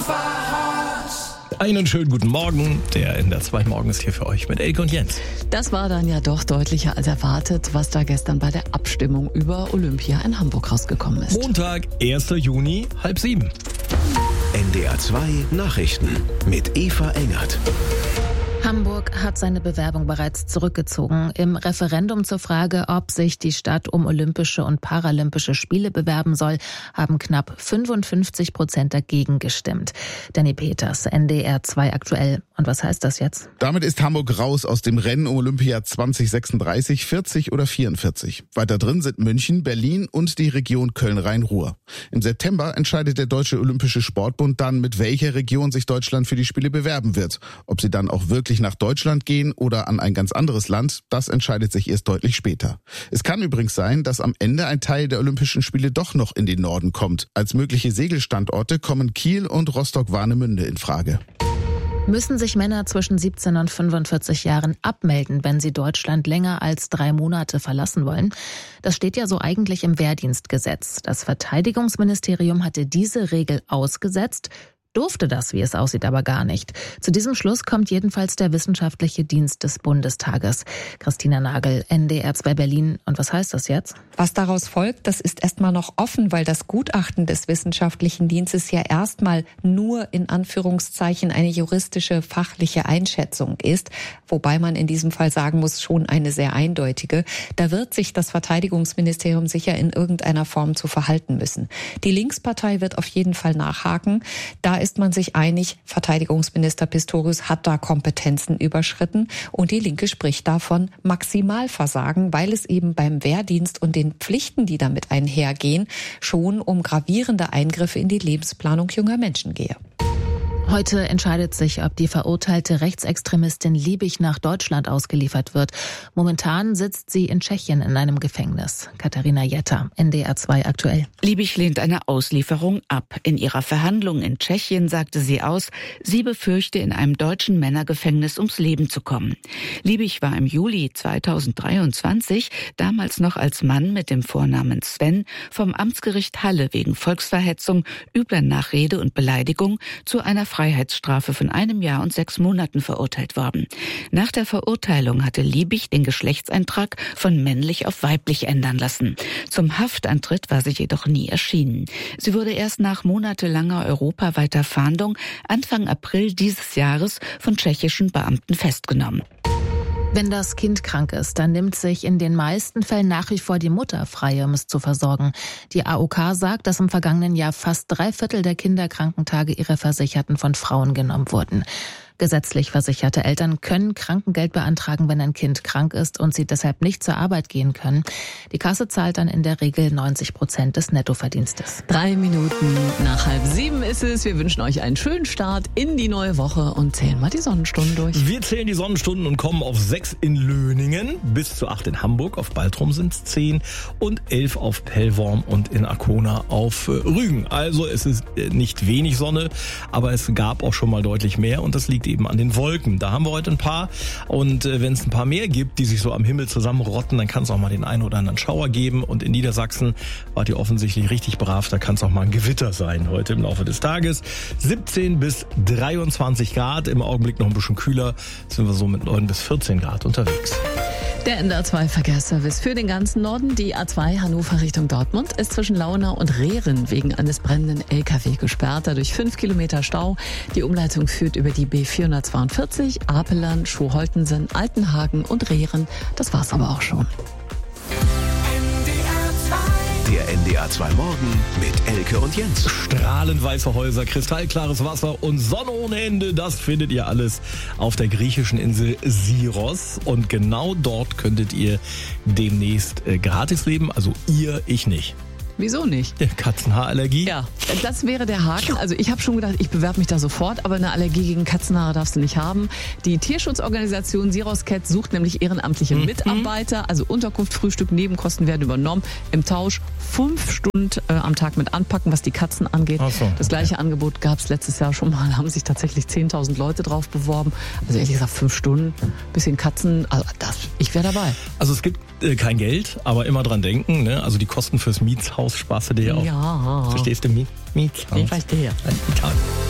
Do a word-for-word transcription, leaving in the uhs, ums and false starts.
Einen schönen guten Morgen. Der N D R zwei Morgen ist hier für euch mit Elke und Jens. Das war dann ja doch deutlicher als erwartet, was da gestern bei der Abstimmung über Olympia in Hamburg rausgekommen ist. Montag, erster Juni, halb sieben. N D R zwei Nachrichten mit Eva Engert. Hamburg hat seine Bewerbung bereits zurückgezogen. Im Referendum zur Frage, ob sich die Stadt um Olympische und Paralympische Spiele bewerben soll, haben knapp fünfundfünfzig Prozent dagegen gestimmt. Danny Peters, N D R zwei aktuell. Und was heißt das jetzt? Damit ist Hamburg raus aus dem Rennen um Olympia zwanzig sechsunddreißig, vierzig oder vierundvierzig. Weiter drin sind München, Berlin und die Region Köln-Rhein-Ruhr. Im September entscheidet der Deutsche Olympische Sportbund dann, mit welcher Region sich Deutschland für die Spiele bewerben wird. Ob sie dann auch wirklich nach Deutschland gehen oder an ein ganz anderes Land, das entscheidet sich erst deutlich später. Es kann übrigens sein, dass am Ende ein Teil der Olympischen Spiele doch noch in den Norden kommt. Als mögliche Segelstandorte kommen Kiel und Rostock-Warnemünde in Frage. Müssen sich Männer zwischen siebzehn und fünfundvierzig Jahren abmelden, wenn sie Deutschland länger als drei Monate verlassen wollen? Das steht ja so eigentlich im Wehrdienstgesetz. Das Verteidigungsministerium hatte diese Regel ausgesetzt, durfte das, wie es aussieht, aber gar nicht. Zu diesem Schluss kommt jedenfalls der Wissenschaftliche Dienst des Bundestages. Christina Nagel, N D R zwei Berlin. Und was heißt das jetzt? Was daraus folgt, das ist erstmal noch offen, weil das Gutachten des Wissenschaftlichen Dienstes ja erstmal nur in Anführungszeichen eine juristische, fachliche Einschätzung ist. Wobei man in diesem Fall sagen muss, schon eine sehr eindeutige. Da wird sich das Verteidigungsministerium sicher in irgendeiner Form zu verhalten müssen. Die Linkspartei wird auf jeden Fall nachhaken. Da ist man sich einig, Verteidigungsminister Pistorius hat da Kompetenzen überschritten und die Linke spricht davon Maximalversagen, weil es eben beim Wehrdienst und den Pflichten, die damit einhergehen, schon um gravierende Eingriffe in die Lebensplanung junger Menschen gehe. Heute entscheidet sich, ob die verurteilte Rechtsextremistin Liebig nach Deutschland ausgeliefert wird. Momentan sitzt sie in Tschechien in einem Gefängnis. Katharina Jetter, N D R zwei aktuell. Liebig lehnt eine Auslieferung ab. In ihrer Verhandlung in Tschechien sagte sie aus, sie befürchte, in einem deutschen Männergefängnis ums Leben zu kommen. Liebig war im Juli zweitausenddreiundzwanzig, damals noch als Mann mit dem Vornamen Sven, vom Amtsgericht Halle wegen Volksverhetzung, übler Nachrede und Beleidigung zu einer Freiheitsstrafe von einem Jahr und sechs Monaten verurteilt worden. Nach der Verurteilung hatte Liebig den Geschlechtseintrag von männlich auf weiblich ändern lassen. Zum Haftantritt war sie jedoch nie erschienen. Sie wurde erst nach monatelanger europaweiter Fahndung Anfang April dieses Jahres von tschechischen Beamten festgenommen. Wenn das Kind krank ist, dann nimmt sich in den meisten Fällen nach wie vor die Mutter frei, um es zu versorgen. Die A O K sagt, dass im vergangenen Jahr fast drei Viertel der Kinderkrankentage ihrer Versicherten von Frauen genommen wurden. Gesetzlich versicherte Eltern können Krankengeld beantragen, wenn ein Kind krank ist und sie deshalb nicht zur Arbeit gehen können. Die Kasse zahlt dann in der Regel neunzig Prozent des Nettoverdienstes. Drei Minuten nach halb sieben ist es. Wir wünschen euch einen schönen Start in die neue Woche und zählen mal die Sonnenstunden durch. Wir zählen die Sonnenstunden und kommen auf sechs in Löningen, bis zu acht in Hamburg, auf Baltrum sind es zehn und elf auf Pellworm und in Arkona auf Rügen. Also es ist nicht wenig Sonne, aber es gab auch schon mal deutlich mehr und das liegt eben an den Wolken. Da haben wir heute ein paar und äh, wenn es ein paar mehr gibt, die sich so am Himmel zusammenrotten, dann kann es auch mal den einen oder anderen Schauer geben und in Niedersachsen wart ihr offensichtlich richtig brav, da kann es auch mal ein Gewitter sein heute im Laufe des Tages. siebzehn bis dreiundzwanzig Grad, im Augenblick noch ein bisschen kühler, sind wir so mit neun bis vierzehn Grad unterwegs. Der N D R zwei Verkehrsservice für den ganzen Norden. Die A zwei Hannover Richtung Dortmund ist zwischen Launau und Rehren wegen eines brennenden L K W gesperrt. Dadurch fünf Kilometer Stau. Die Umleitung führt über die B vierhundertzweiundvierzig, Apelern, Schuhholtensen, Altenhagen und Rehren. Das war's aber auch schon. Der N D R zwei Morgen mit Elke und Jens. Strahlend weiße Häuser, kristallklares Wasser und Sonne ohne Ende, das findet ihr alles auf der griechischen Insel Syros. Und genau dort könntet ihr demnächst äh, gratis leben, also ihr, ich nicht. Wieso nicht? Der Katzenhaarallergie? Ja, das wäre der Haken. Also ich habe schon gedacht, ich bewerbe mich da sofort, aber eine Allergie gegen Katzenhaare darfst du nicht haben. Die Tierschutzorganisation Syros Cat sucht nämlich ehrenamtliche mhm. Mitarbeiter. Also Unterkunft, Frühstück, Nebenkosten werden übernommen. Im Tausch fünf Stunden äh, am Tag mit anpacken, was die Katzen angeht. Ach so, das gleiche okay. Angebot gab es letztes Jahr schon mal. Da haben sich tatsächlich zehntausend Leute drauf beworben. Also ehrlich gesagt, fünf Stunden, bisschen Katzen. Also das, ich wäre dabei. Also es gibt äh, kein Geld, aber immer dran denken. Ne? Also die Kosten fürs Mietshaus sparst du dir auch. Ja. Verstehst du? Mietshaus. Ich verstehe.